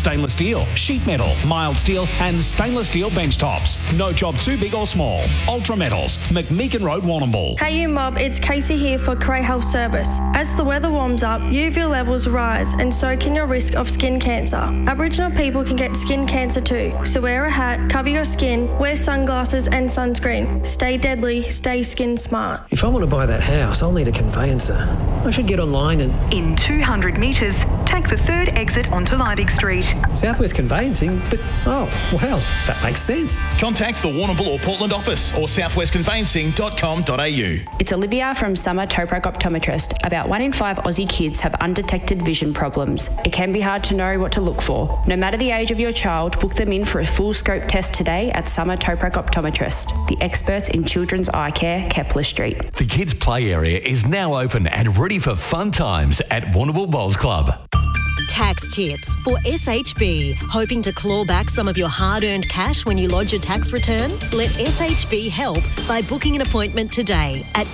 stainless steel, sheet metal, mild steel and stainless steel bench tops. No job too big or small. Ultra Metals, McMeekin Road, Warrnambool. Hey you mob, it's Casey here for Cray Health Service. As the weather warms up, UV levels rise and so can your risk of skin cancer. Aboriginal people can get skin cancer too, so wear a hat, cover your skin, wear sunglasses and sunscreen. Stay deadly, stay skin smart. If I want to buy that house, I'll need a conveyancer. I should get online and... In 200 metres, take the third exit onto Liebig Street. Southwest Conveyancing? But, oh, well, that makes sense. Contact the Warrnambool or Portland office or southwestconveyancing.com.au. It's Olivia from Summer Toprac Optometrist. About 1 in 5 Aussie kids have undetected vision problems. It can be hard to know what to look for. No matter the age of your child, book them in for a full scope test today at Summer Toprac Optometrist, the experts in children's eye care, Kepler Street. The kids' play area is now open and ready for fun times at Warrnambool Bowls Club. Tax tips for SHB. Hoping to claw back some of your hard-earned cash when you lodge your tax return? Let SHB help by booking an appointment today at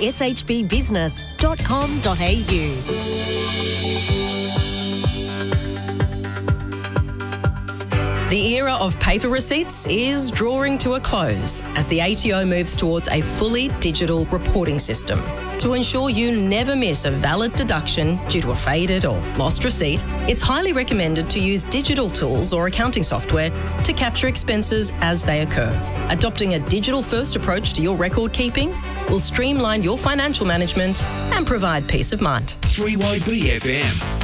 shbbusiness.com.au. The era of paper receipts is drawing to a close as the ATO moves towards a fully digital reporting system. To ensure you never miss a valid deduction due to a faded or lost receipt, it's highly recommended to use digital tools or accounting software to capture expenses as they occur. Adopting a digital-first approach to your record keeping will streamline your financial management and provide peace of mind. 3YB FM.